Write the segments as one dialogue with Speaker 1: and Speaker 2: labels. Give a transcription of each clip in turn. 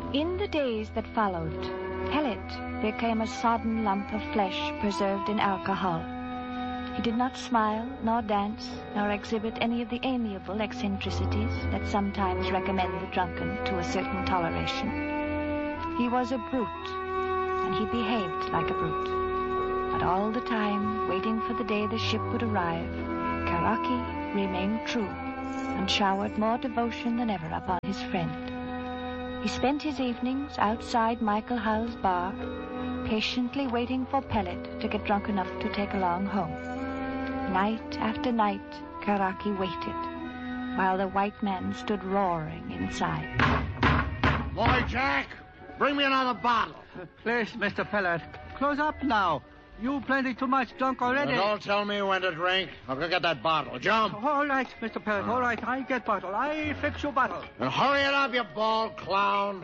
Speaker 1: In the days that followed, Pellet became a sodden lump of flesh preserved in alcohol. He did not smile, nor dance, nor exhibit any of the amiable eccentricities that sometimes recommend the drunken to a certain toleration. He was a brute, and he behaved like a brute. But all the time, waiting for the day the ship would arrive, Karaki remained true and showered more devotion than ever upon his friend. He spent his evenings outside Michael Hull's bar, patiently waiting for Pellet to get drunk enough to take along home. Night after night, Karaki waited, while the white man stood roaring inside.
Speaker 2: Boy, Jack, bring me another bottle.
Speaker 3: Please, Mr. Pellet, close up now. You plenty too much drunk already.
Speaker 2: Now don't tell me when to drink. I'll go get that bottle. Jump.
Speaker 3: All right, Mr. Pellet, all right. I get bottle. I fix your bottle.
Speaker 2: Now hurry it up, you bald clown.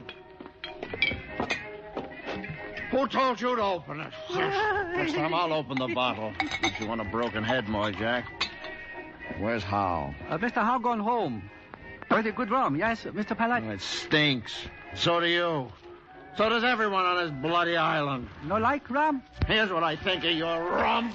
Speaker 2: Who told you to open it?
Speaker 4: Next time I'll open the bottle. If you want a broken head, Moy Jack. Where's Hal?
Speaker 3: Mr. Howe gone home. Pretty good rum, yes, Mr. Pellet?
Speaker 4: It stinks.
Speaker 2: So do you. So does everyone on this bloody island.
Speaker 3: No like rum?
Speaker 2: Here's what I think of your rum.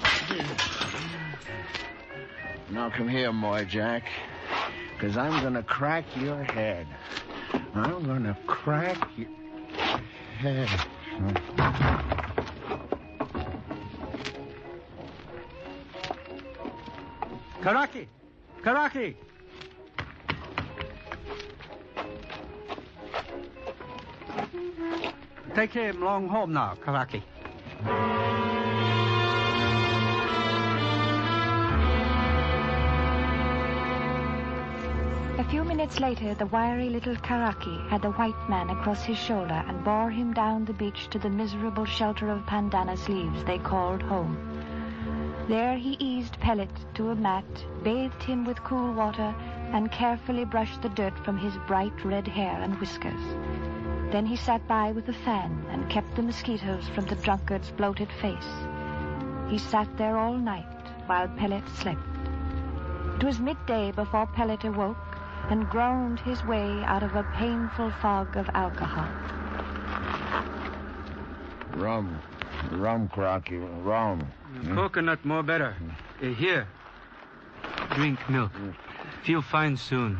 Speaker 4: Now come here, Moy Jack. Because I'm going to crack your head. I'm going to crack your head.
Speaker 3: Karaki! Karaki! Take him along home now, Karaki.
Speaker 1: A few minutes later, the wiry little Karaki had the white man across his shoulder and bore him down the beach to the miserable shelter of pandanus leaves they called home. There he eased Pellet to a mat, bathed him with cool water, and carefully brushed the dirt from his bright red hair and whiskers. Then he sat by with a fan and kept the mosquitoes from the drunkard's bloated face. He sat there all night while Pellet slept. It was midday before Pellet awoke and groaned his way out of a painful fog of alcohol.
Speaker 4: Rum, Karaki, rum.
Speaker 5: Coconut more better. Here. Drink milk. Feel fine soon.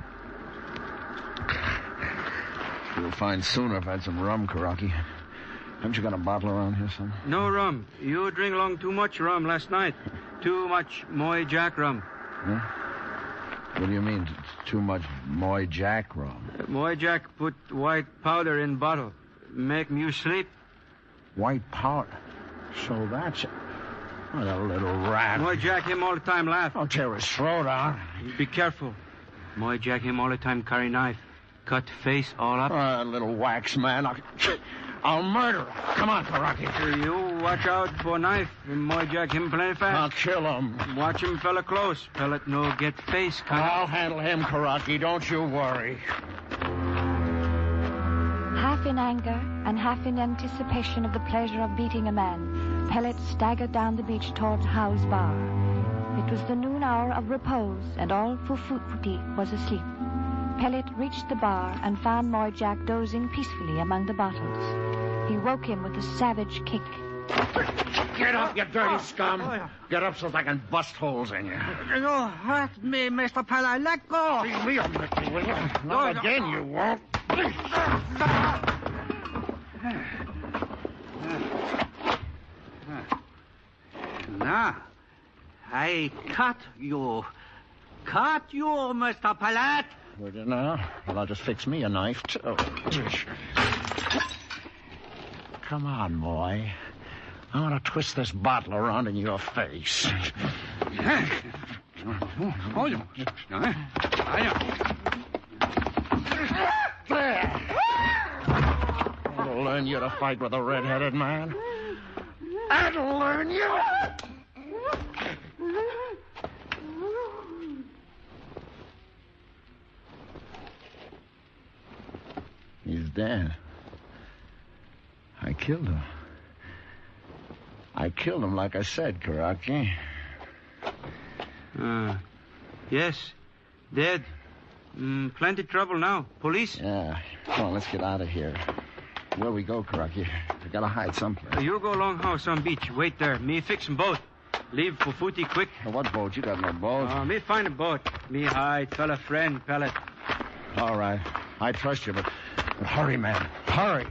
Speaker 4: You'll find sooner if I had some rum, Karaki. Haven't you got a bottle around here, son?
Speaker 5: No rum. You drink long too much rum last night. Too much Moy Jack rum.
Speaker 4: Huh? What do you mean, too much Moy Jack rum?
Speaker 5: Moy Jack put white powder in bottle. Make you sleep.
Speaker 4: White powder? So that's it. What a little rat.
Speaker 5: Moy Jack him all the time laugh.
Speaker 4: I'll tear his throat out.
Speaker 5: Be careful. Moy Jack him all the time carry knife. Cut face all up.
Speaker 4: Little wax man. I'll murder him. Come on, Karaki.
Speaker 5: You watch out for knife. Moy Jack him plenty fast.
Speaker 4: I'll kill him.
Speaker 5: Watch him fella close. Pellet no get face cut.
Speaker 4: I'll handle him, Karaki. Don't you worry.
Speaker 1: Half in anger and half in anticipation of the pleasure of beating a man, Pellet staggered down the beach towards Howe's bar. It was the noon hour of repose, and all Fufuti was asleep. Pellet reached the bar and found Moy Jack dozing peacefully among the bottles. He woke him with a savage kick.
Speaker 2: Get up, you dirty scum. Get up so I can bust holes in you.
Speaker 3: You hurt me, Mr. Pellet. Let go.
Speaker 2: Leave me a minute, will you? Not again, you won't.
Speaker 3: Now, I cut you. Cut you, Mr. Pellet.
Speaker 4: Would you now? Well, I'll just fix me a knife, too. Come on, boy. I want to twist this bottle around in your face. That'll learn you to fight with a red-headed man. That'll learn you. He's dead. I killed him. I killed him like I said, Karaki.
Speaker 5: Yes, dead. Plenty trouble now. Police?
Speaker 4: Yeah. Come on, let's get out of here. Where we go, Karaki? We gotta hide someplace.
Speaker 5: You go along house on beach. Wait there. Me fix 'em boat. Leave for Futi quick.
Speaker 4: What boat? You got no boat.
Speaker 5: Me find a boat. Me hide. Fella friend, Pellet.
Speaker 4: All right. I trust you, but hurry, man. Hurry.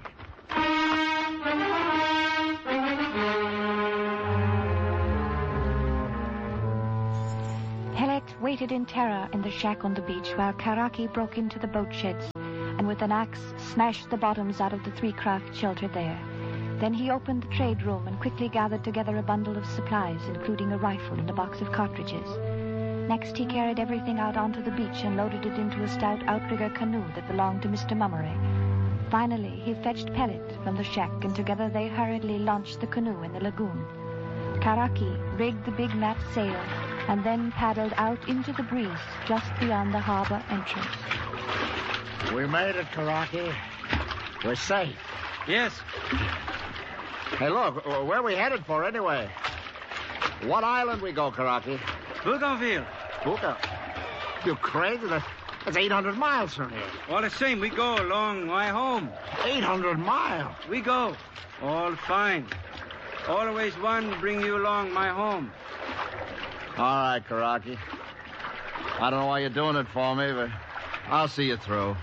Speaker 1: Pellet waited in terror in the shack on the beach while Karaki broke into the boat sheds and with an axe smashed the bottoms out of the 3 craft sheltered there. Then he opened the trade room and quickly gathered together a bundle of supplies, including a rifle and a box of cartridges. Next, he carried everything out onto the beach and loaded it into a stout outrigger canoe that belonged to Mr. Mummery. Finally, he fetched Pellet from the shack, and together they hurriedly launched the canoe in the lagoon. Karaki rigged the big mat sail and then paddled out into the breeze just beyond the harbor entrance.
Speaker 4: We made it, Karaki. We're safe.
Speaker 5: Yes.
Speaker 4: Hey, look, where are we headed for anyway? What island we go, Karaki?
Speaker 5: Bougainville.
Speaker 4: Buka. You crazy? That's 800 miles from here.
Speaker 5: All the same, we go a long way home.
Speaker 4: 800 miles?
Speaker 5: We go. All fine. Always one bring you along my home.
Speaker 4: All right, Karaki. I don't know why you're doing it for me, but I'll see you through.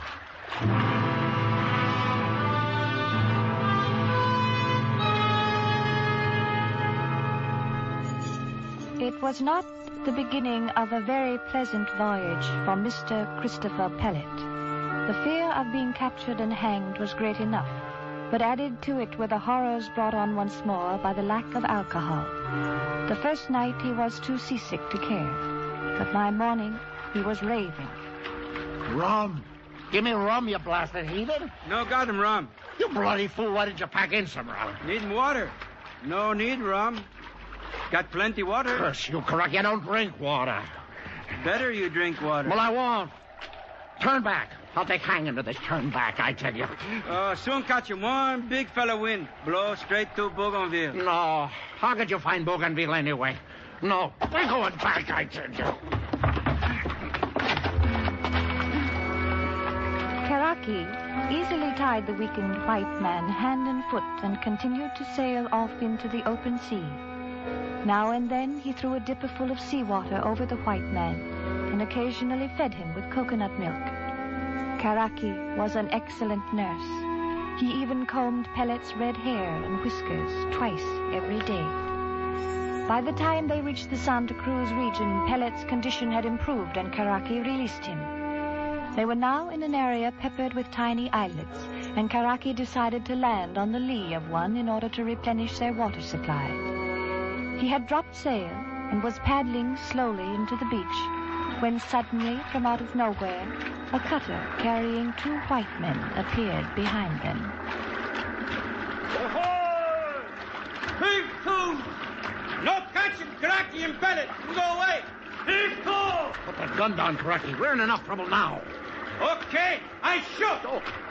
Speaker 1: It was not the beginning of a very pleasant voyage for Mr. Christopher Pellet. The fear of being captured and hanged was great enough, but added to it were the horrors brought on once more by the lack of alcohol. The first night he was too seasick to care, but by morning he was raving.
Speaker 2: Rum. Give me rum, you blasted heathen.
Speaker 5: No got him rum.
Speaker 2: You bloody fool, why did you pack in some rum?
Speaker 5: Need water. No need rum. Got plenty water.
Speaker 2: Curse you, Karaki, I don't drink water.
Speaker 5: Better you drink water.
Speaker 2: Well, I won't. Turn back. I'll take hanging to this. Turn back, I tell you.
Speaker 5: Soon catch him. One big fella wind. Blow straight to Bougainville.
Speaker 2: No. How could you find Bougainville anyway? No. We're going back, I tell you.
Speaker 1: Karaki easily tied the weakened white man hand and foot and continued to sail off into the open sea. Now and then he threw a dipper full of seawater over the white man and occasionally fed him with coconut milk. Karaki was an excellent nurse. He even combed Pellet's red hair and whiskers twice every day. By the time they reached the Santa Cruz region, Pellet's condition had improved and Karaki released him. They were now in an area peppered with tiny islets, and Karaki decided to land on the lee of one in order to replenish their water supply. He had dropped sail and was paddling slowly into the beach when suddenly, from out of nowhere, a cutter carrying 2 white men appeared behind them.
Speaker 5: Ahoy! Heave to! No catching Karaki and Pellet. Go away. Heave to!
Speaker 2: Put that gun down, Karaki. We're in enough trouble now.
Speaker 5: Okay, I shoot.
Speaker 2: Oh,